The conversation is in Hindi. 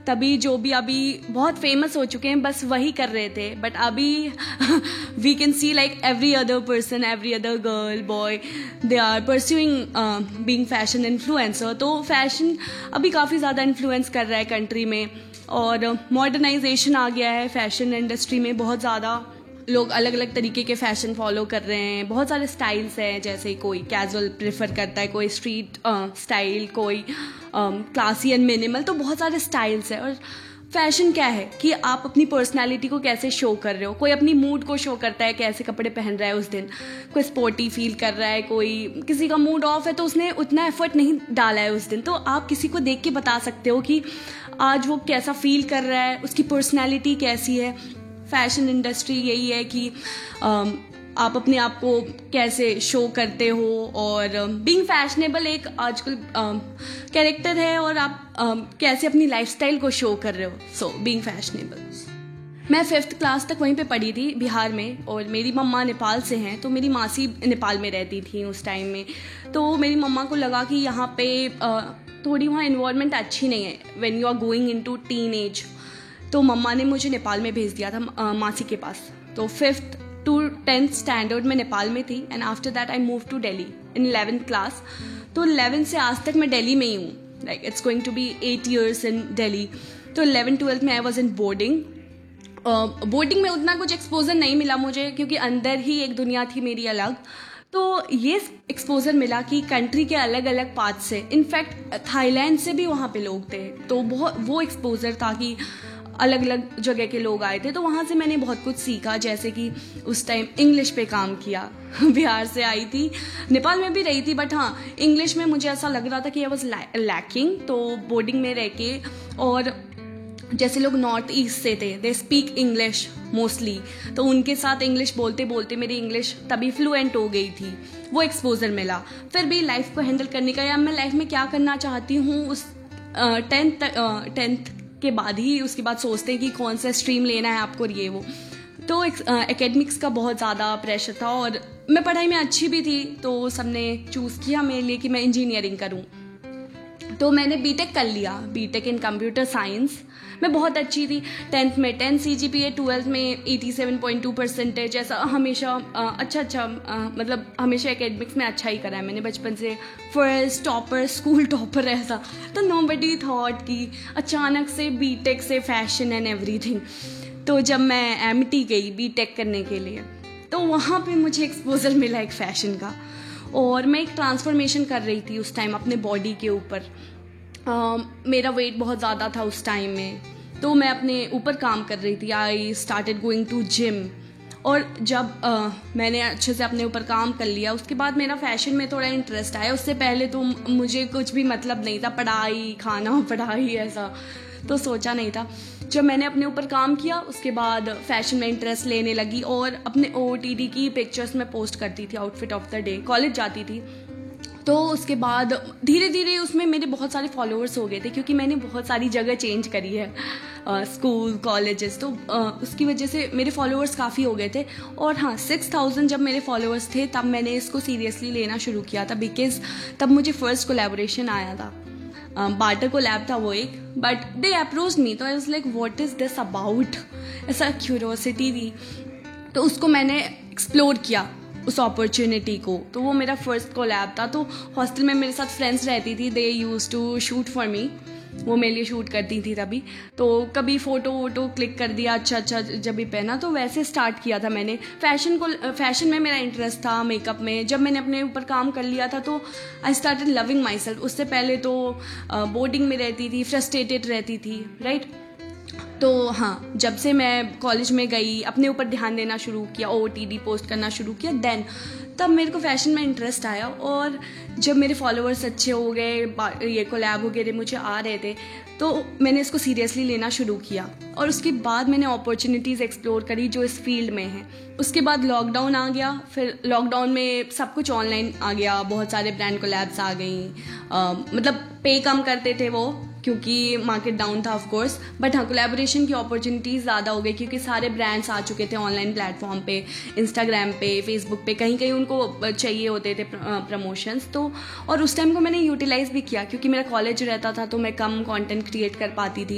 तभी जो भी अभी बहुत फेमस हो चुके हैं बस वही कर रहे थे, बट अभी we can see like every other person, every other girl boy, they are pursuing being fashion influencer. तो फैशन अभी काफ़ी ज़्यादा इन्फ्लुएंस कर रहा है कंट्री में, और मॉडर्नाइजेशन आ गया है फैशन इंडस्ट्री में। बहुत ज़्यादा लोग अलग अलग तरीके के फैशन फॉलो कर रहे हैं। बहुत सारे स्टाइल्स हैं, जैसे कोई कैजुअल प्रेफर करता है, कोई स्ट्रीट स्टाइल, कोई क्लासी एंड मिनिमल। तो बहुत सारे स्टाइल्स हैं। और फैशन क्या है कि आप अपनी पर्सनालिटी को कैसे शो कर रहे हो। कोई अपनी मूड को शो करता है, कैसे कपड़े पहन रहा है उस दिन, कोई स्पोर्टी फील कर रहा है, कोई किसी का मूड ऑफ है तो उसने उतना एफर्ट नहीं डाला है उस दिन। तो आप किसी को देख के बता सकते हो कि आज वो कैसा फील कर रहा है, उसकी पर्सनैलिटी कैसी है। फैशन इंडस्ट्री यही है कि आप अपने आप को कैसे शो करते हो, और बीइंग फैशनेबल एक आजकल कैरेक्टर है, और आप कैसे अपनी लाइफस्टाइल को शो कर रहे हो। So being fashionable. मैं 5th क्लास तक वहीं पे पढ़ी थी बिहार में, और मेरी मम्मा नेपाल से हैं, तो मेरी मासी नेपाल में रहती थी उस टाइम में। तो मेरी मम्मा को लगा कि यहाँ पे थोड़ी वहाँ इन्वायरमेंट अच्छी नहीं है when you are going into teen age. तो मम्मा ने मुझे नेपाल में भेज दिया था मासी के पास। तो 5th to 10th स्टैंडर्ड में नेपाल में थी, and after that I move to Delhi in 11th class. तो 11th से आज तक मैं दिल्ली में ही हूँ, like it's going to be 8 years इन दिल्ली। तो 11th-12th में I was in boarding. Boarding में उतना कुछ एक्सपोजर नहीं मिला मुझे, क्योंकि अंदर ही एक दुनिया थी मेरी अलग। तो ये एक्सपोजर मिला कि कंट्री के अलग अलग पार्ट से, इनफैक्ट थाईलैंड से भी वहाँ पे लोग थे। तो बहुत वो एक्सपोजर था कि अलग अलग जगह के लोग आए थे। तो वहाँ से मैंने बहुत कुछ सीखा, जैसे कि उस टाइम इंग्लिश पे काम किया। बिहार से आई थी, नेपाल में भी रही थी, बट हाँ इंग्लिश में मुझे ऐसा लग रहा था कि आई वॉज लैकिंग। तो बोर्डिंग में रह के, और जैसे लोग नॉर्थ ईस्ट से थे, दे स्पीक इंग्लिश मोस्टली, तो उनके साथ इंग्लिश बोलते बोलते मेरी इंग्लिश तभी फ्लुएंट हो गई थी। वो एक्सपोजर मिला। फिर भी लाइफ को हैंडल करने का, या मैं लाइफ में क्या करना चाहती हूँ, उस 10th के बाद ही उसके बाद सोचते हैं कि कौन सा स्ट्रीम लेना है आपको, ये वो। तो एकेडमिक्स का बहुत ज़्यादा प्रेशर था, और मैं पढ़ाई में अच्छी भी थी, तो सबने चूज़ किया मेरे लिए कि मैं इंजीनियरिंग करूं। तो मैंने बीटेक कर लिया, बीटेक इन कंप्यूटर साइंस। मैं बहुत अच्छी थी 10th में, 10 CGPA, 12th में 87.2% ऐसा हमेशा अच्छा मतलब हमेशा एकेडमिक्स में अच्छा ही करा है मैंने बचपन से। फर्स्ट टॉपर, स्कूल टॉपर ऐसा। तो नोबडी थॉट कि अचानक से बीटेक से फैशन एंड एवरीथिंग। तो जब मैं MT गई बीटेक करने के लिए, तो वहाँ पे मुझे एक्सपोजर मिला एक फैशन का, और मैं एक ट्रांसफॉर्मेशन कर रही थी उस टाइम अपने बॉडी के ऊपर। मेरा वेट बहुत ज़्यादा था उस टाइम में, तो मैं अपने ऊपर काम कर रही थी। I started going to gym, और जब मैंने अच्छे से अपने ऊपर काम कर लिया, उसके बाद मेरा फैशन में थोड़ा इंटरेस्ट आया। उससे पहले तो मुझे कुछ भी मतलब नहीं था, पढ़ाई, खाना, पढ़ाई ऐसा तो सोचा नहीं था। जब मैंने अपने ऊपर काम किया, उसके बाद फैशन में इंटरेस्ट लेने लगी, और अपने OOTD की पिक्चर्स में पोस्ट करती थी, outfit of the day. College जाती थी, तो उसके बाद धीरे धीरे उसमें मेरे बहुत सारे फॉलोअर्स हो गए थे, क्योंकि मैंने बहुत सारी जगह चेंज करी है, स्कूल, कॉलेजेस। तो उसकी वजह से मेरे फॉलोअर्स काफ़ी हो गए थे। और हाँ, 6000 जब मेरे फॉलोअर्स थे, तब मैंने इसको सीरियसली लेना शुरू किया था, बिकॉज तब मुझे फर्स्ट कोलैबोरेशन आया था। बार्टर कोलैब था वो एक, बट दे अप्रोच मी, तो I was like what is this about, ऐसा क्यूरियोसिटी थी। तो उसको मैंने एक्सप्लोर किया, उस अपॉर्चुनिटी को। तो वो मेरा फर्स्ट कोलैब था। तो हॉस्टल में मेरे साथ फ्रेंड्स रहती थी, दे use to shoot for me, वो मेरे लिए शूट करती थी तभी। तो कभी फ़ोटो वोटो क्लिक कर दिया, अच्छा जब भी पहना, तो वैसे स्टार्ट किया था मैंने। फैशन में मेरा इंटरेस्ट था, मेकअप में। जब मैंने अपने ऊपर काम कर लिया था, तो I started loving my self. उससे पहले तो बोर्डिंग में रहती थी, फ्रस्ट्रेटेड रहती थी, राइट। तो हाँ, जब से मैं कॉलेज में गई, अपने ऊपर ध्यान देना शुरू किया, OOTD पोस्ट करना शुरू किया, देन तब मेरे को फैशन में इंटरेस्ट आया। और जब मेरे फॉलोअर्स अच्छे हो गए, ये कोलैब वगैरह मुझे आ रहे थे, तो मैंने इसको सीरियसली लेना शुरू किया। और उसके बाद मैंने अपॉर्चुनिटीज़ एक्सप्लोर करी जो इस फील्ड में है। उसके बाद लॉकडाउन आ गया, फिर लॉकडाउन में सब कुछ ऑनलाइन आ गया, बहुत सारे ब्रांड कोलैब्स आ गई। मतलब पे कम करते थे वो, क्योंकि मार्केट डाउन था ऑफ कोर्स, बट हाँ, कोलैबोरेशन की अपॉर्चुनिटीज़ ज़्यादा हो गई, क्योंकि सारे ब्रांड्स आ चुके थे ऑनलाइन प्लेटफॉर्म पे, इंस्टाग्राम पे, फेसबुक पे, कहीं कहीं उनको चाहिए होते थे प्रमोशंस। तो और उस टाइम को मैंने यूटिलाइज भी किया, क्योंकि मेरा कॉलेज रहता था, तो मैं कम कंटेंट क्रिएट कर पाती थी।